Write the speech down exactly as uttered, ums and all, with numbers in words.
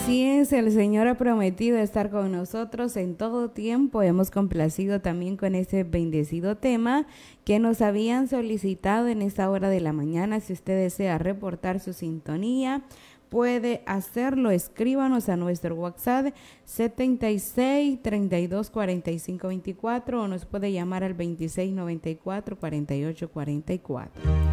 Así es, el Señor ha prometido estar con nosotros en todo tiempo. Hemos complacido también con ese bendecido tema que nos habían solicitado en esta hora de la mañana. Si usted desea reportar su sintonía, puede hacerlo. Escríbanos a nuestro WhatsApp setenta y seis, treinta y dos, cuarenta y cinco, veinticuatro o nos puede llamar al veintiséis, noventa y cuatro, cuarenta y ocho, cuarenta y cuatro.